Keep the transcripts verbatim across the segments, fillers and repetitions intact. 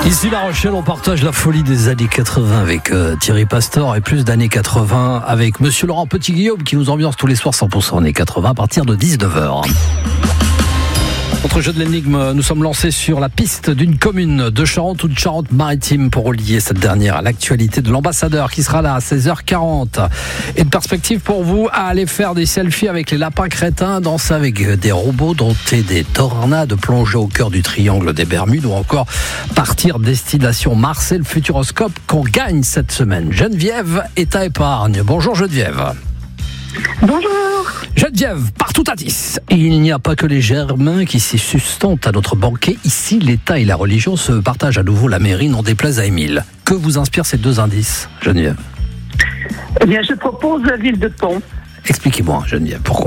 Ici La Rochelle, on partage la folie des années quatre-vingts avec euh, Thierry Pastor et plus d'années quatre-vingts avec Monsieur Laurent Petit-Guillaume qui nous ambiance tous les soirs cent pour cent années quatre-vingts à partir de dix-neuf heures. Notre jeu de l'énigme, nous sommes lancés sur la piste d'une commune de Charente ou de Charente-Maritime pour relier cette dernière à l'actualité de l'ambassadeur qui sera là à seize heures quarante. Et une perspective pour vous à aller faire des selfies avec les lapins crétins, danser avec des robots, dompter des tornades, plonger au cœur du triangle des Bermudes ou encore partir destination Mars. C'est le Futuroscope qu'on gagne cette semaine. Geneviève est à Épargne. Bonjour Geneviève. Bonjour. Geneviève, partout à dix. Et il n'y a pas que les germains qui s'y sustentent à notre banquet. Ici, l'État et la religion se partagent à nouveau la mairie, n'en déplaise à Émile. Que vous inspirent ces deux indices, Geneviève? Eh bien, je propose la ville de Pont. Expliquez-moi, Geneviève, pourquoi?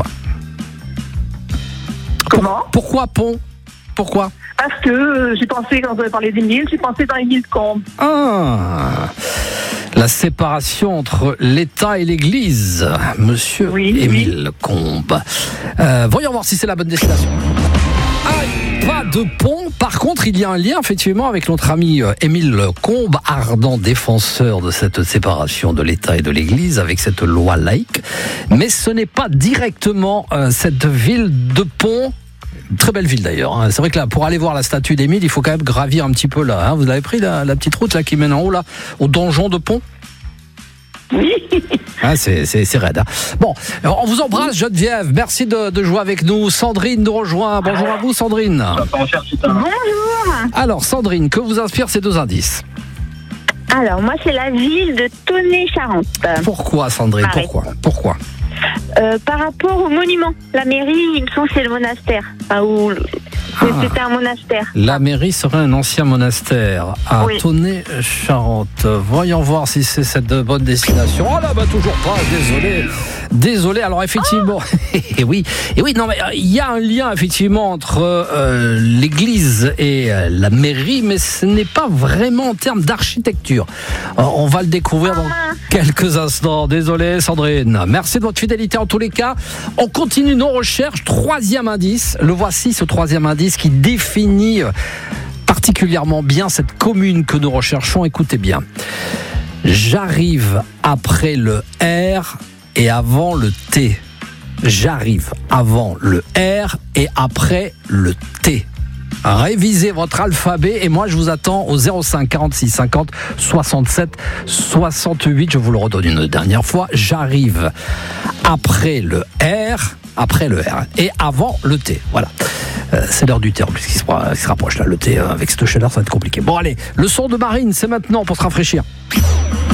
Comment? Pourquoi Pont? Pourquoi? Parce que euh, j'ai pensé, quand vous avez parlé d'Émile, j'ai pensé dans Émile Combes. Ah, la séparation entre l'État et l'Église, Monsieur Oui, Émile oui. Combes. Euh, voyons voir si c'est la bonne destination. Ah, pas de pont. Par contre, il y a un lien effectivement avec notre ami euh, Émile Combes, ardent défenseur de cette séparation de l'État et de l'Église avec cette loi laïque. Mais ce n'est pas directement euh, cette ville de Pont. Très belle ville d'ailleurs. Hein. C'est vrai que là, pour aller voir la statue d'Émile, il faut quand même gravir un petit peu là. Hein. Vous avez pris la, la petite route là qui mène en haut là, au donjon de Pont. Oui. Ah, c'est, c'est, c'est raide. Hein. Bon, on vous embrasse Geneviève. Merci de, de jouer avec nous. Sandrine nous rejoint. Bonjour à vous Sandrine. Bonjour. Alors Sandrine, que vous inspirent ces deux indices? Alors, moi, c'est la ville de Tonnet-Charente. Pourquoi Sandrine? Pareil. Pourquoi Pourquoi Euh, par rapport au monument, la mairie, il me semble que c'est le monastère. Enfin, où le- c'est- Ah. C'était un monastère. La mairie serait un ancien monastère à Oui. Tonnet-Charente. Voyons voir si c'est cette bonne destination. Oh là, bah toujours pas, désolé. Désolé, alors effectivement, et oui, et oui, non mais euh, il y a un lien effectivement entre euh, l'église et euh, la mairie, mais ce n'est pas vraiment en termes d'architecture. Euh, on va le découvrir dans quelques instants. Désolé Sandrine. Merci de votre fidélité en tous les cas. On continue nos recherches. Troisième indice. Le voici, ce troisième indice qui définit particulièrement bien cette commune que nous recherchons. Écoutez bien. J'arrive après le R et avant le T. J'arrive avant le R et après le T. Révisez votre alphabet et moi je vous attends au zéro cinq quarante-six cinquante soixante-sept soixante-huit. Je vous le redonne une dernière fois. J'arrive après le R, après le R et avant le T. Voilà. Euh, c'est l'heure du thé en plus qui se, qui se rapproche là. Le thé euh, avec cette chaleur ça va être compliqué. Bon allez, le son de Marine c'est maintenant pour se rafraîchir.